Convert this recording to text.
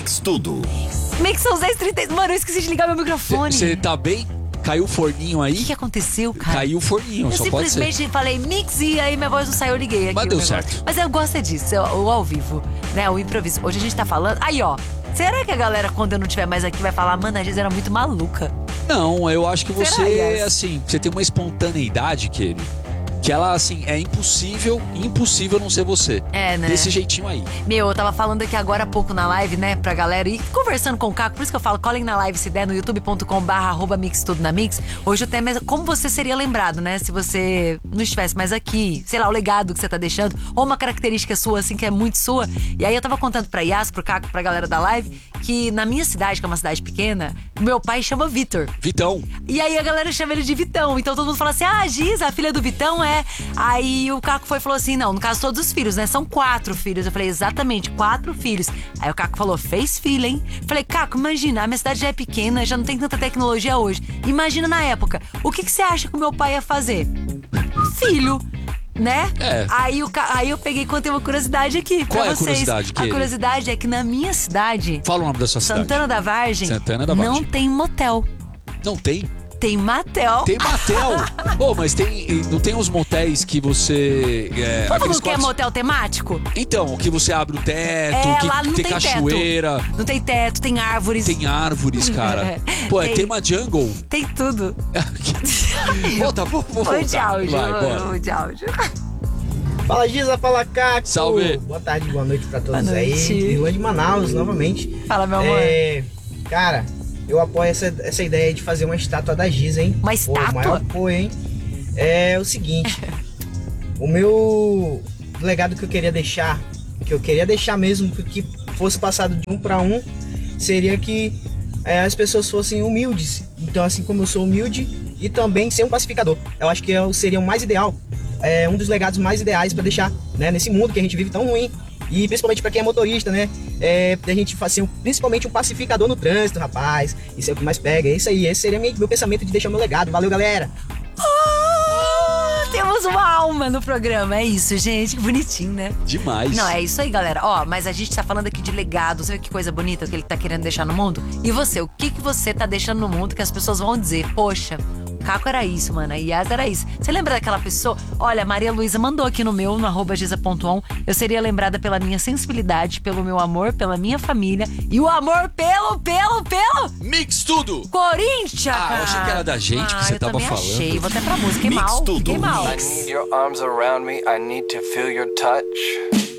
Mix Tudo. Mix são 10h30. Mano, eu esqueci de ligar meu microfone. Você tá bem? Caiu o forninho aí? O que aconteceu, cara? Caiu o forninho, Eu só pode ser. simplesmente falei mix e aí minha voz não saiu, eu liguei aqui. Mas o deu negócio. certo. Mas eu gosto disso, o ao vivo, né? O improviso. Hoje a gente tá falando... Aí, ó. Será que a galera, quando eu não estiver mais aqui, vai falar, mano, a Giz era muito maluca? Não, eu acho que Será, você, Yas? assim, você tem uma espontaneidade, que ela, assim, é impossível não ser você. É, né? Desse jeitinho aí. Meu, eu tava falando aqui agora há pouco na live, né, pra galera, e conversando com o Caco, por isso que eu falo, colhem na live se der, no youtube.com/mixtudonamix. Hoje eu tenho mesmo, como você seria lembrado, né, se você não estivesse mais aqui, sei lá, o legado que você tá deixando, ou uma característica sua, assim, que é muito sua. E aí eu tava contando pra Yas, pro Caco, pra galera da live, que na minha cidade, que é uma cidade pequena, meu pai chama Vitor. Vitão. E aí a galera chama ele de Vitão. Então todo mundo fala assim, a Giz, a filha do Vitão é... Aí o Caco foi e falou assim, não, no caso todos os filhos, né? São 4 filhos. Eu falei, exatamente, 4 filhos. Aí o Caco falou, fez filho, hein? Falei, Caco, imagina, a minha cidade já é pequena, já não tem tanta tecnologia hoje. Imagina na época, o que você acha que o meu pai ia fazer? Filho. Né? É. Aí eu peguei e contei uma curiosidade aqui pra Qual é a vocês. curiosidade, A querido? curiosidade é que na minha cidade, Fala o nome da sua cidade. Santana da Vargem, Santana da Vargem. não tem motel. Não tem? Tem Matel. Tem motel. Mas não tem uns motéis que você... Todo aqueles mundo quer quartos- motel temático? Então, que você abre o teto, que lá não tem tem cachoeira. teto. Não tem teto, tem árvores. Tem árvores, cara. Pô, é Tem- tema jungle. Tem tudo. Volta, vou voltar. Foi de áudio. Vai, bora. Foi de áudio. Fala Giza, fala Caco. Salve. Boa tarde, boa noite pra todos Boa aí. noite. De Rua de Manaus, novamente. Fala, meu amor. Cara, eu apoio essa ideia de fazer uma estátua da Giza, hein? Uma Pô, estátua? maior apoio, hein? É o seguinte. O meu legado que eu queria deixar mesmo, que fosse passado de um pra um, seria que as pessoas fossem humildes. Então, assim como eu sou humilde, e também ser um pacificador. Eu acho que seria o mais ideal. Um dos legados mais ideais pra deixar, né, nesse mundo que a gente vive tão ruim. E principalmente pra quem é motorista, né? A gente fazer principalmente um pacificador no trânsito, rapaz. Isso é o que mais pega. É isso aí. Esse seria meu pensamento de deixar meu legado. Valeu, galera! Temos uma alma no programa. É isso, gente. Que bonitinho, né? Demais. Não, é isso aí, galera. Ó, mas a gente tá falando aqui de legado. Você vê que coisa bonita que ele tá querendo deixar no mundo? E você, o que você tá deixando no mundo que as pessoas vão dizer? Poxa, Caco era isso, mano. A Yas era isso. Você lembra daquela pessoa? Olha, a Maria Luísa mandou aqui no meu, no @giza.on. Eu seria lembrada pela minha sensibilidade, pelo meu amor, pela minha família e o amor pelo Mix Tudo. Corinthians, Ah, eu achei que era da gente que você eu tava também falando. Achei. Vou até pra música. Fiquei Mix mal. tudo. Fiquei mal. I need your arms around me. I need to feel your touch.